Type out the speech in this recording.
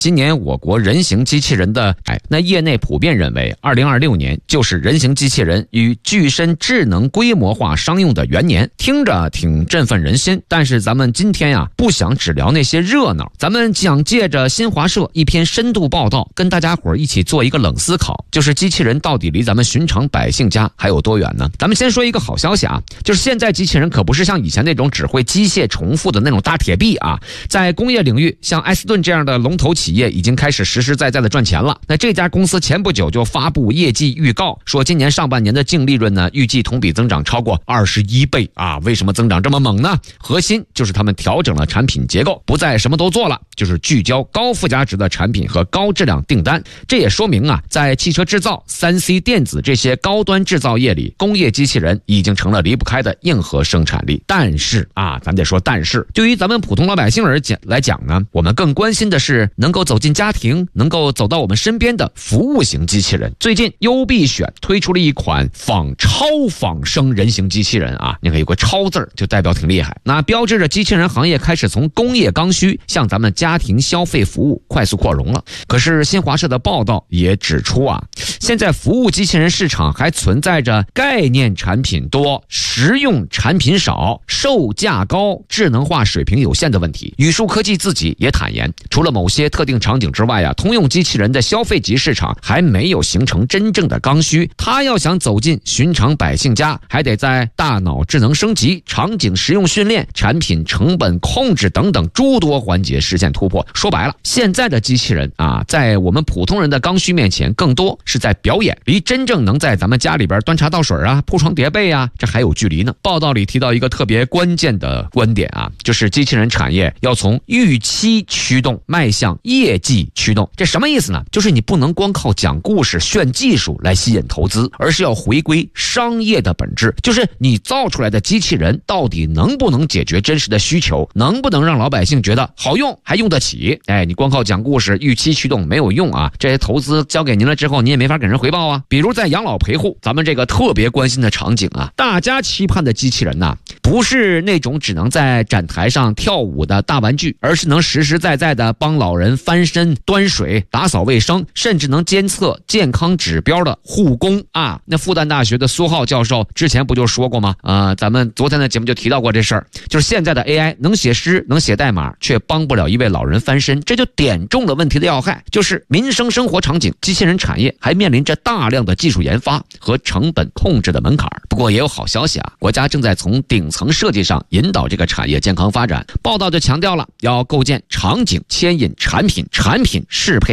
今年我国人形机器人的那业内普遍认为2026年就是人形机器人与具身智能规模化商用的元年，听着挺振奋人心。但是咱们今天不想只聊那些热闹，咱们想借着新华社一篇深度报道，跟大家伙一起做一个冷思考，就是机器人到底离咱们寻常百姓家还有多远呢？咱们先说一个好消息就是现在机器人可不是像以前那种只会机械重复的那种大铁臂在工业领域，像艾斯顿这样的龙头企业已经开始实实在在的赚钱了。那这家公司前不久就发布业绩预告，说今年上半年的净利润呢，预计同比增长超过21倍为什么增长这么猛呢？核心就是他们调整了产品结构，不再什么都做了，就是聚焦高附加值的产品和高质量订单。这也说明在汽车制造、3C 电子这些高端制造业里，工业机器人已经成了离不开的硬核生产力。但是咱得说但是，对于咱们普通老百姓来讲呢，我们更关心的是能够走进家庭，能够走到我们身边的服务型机器人。最近优必选推出了一款超仿生人形机器人你看有个超字就代表挺厉害，那标志着机器人行业开始从工业刚需向咱们家庭消费服务快速扩容了。可是新华社的报道也指出现在服务机器人市场还存在着概念产品多、实用产品少、售价高、智能化水平有限的问题。宇树科技自己也坦言，除了某些特定场景之外通用机器人的消费级市场还没有形成真正的刚需。它要想走进寻常百姓家，还得在大脑智能升级、场景实用训练、产品成本控制等等诸多环节实现突破。说白了，现在的机器人在我们普通人的刚需面前，更多是在表演，离真正能在咱们家里边端茶倒水铺床叠被这还有距离呢。报道里提到一个特别关键的观点就是机器人产业要从预期驱动迈向业绩驱动。这什么意思呢？就是你不能光靠讲故事炫技术来吸引投资，而是要回归商业的本质，就是你造出来的机器人到底能不能解决真实的需求，能不能让老百姓觉得好用还用得起。你光靠讲故事预期驱动没有用这些投资交给您了之后，你也没法给人回报比如在养老陪护，咱们这个特别关心的场景大家期盼的机器人不是那种只能在展台上跳舞的大玩具，而是能实实在在的帮老人翻身、端水、打扫卫生，甚至能监测健康指标的护工那复旦大学的苏浩教授之前不就说过吗？咱们昨天的节目就提到过这事儿，就是现在的 AI 能写诗、能写代码，却帮不了一位老人翻身，这就点中了问题的要害，就是民生生活场景，机器人产业还面临着大量的技术研发和成本控制的门槛。不过也有好消息国家正在从顶层设计上引导这个产业健康发展。报道就强调了，要构建场景牵引产品，产品适配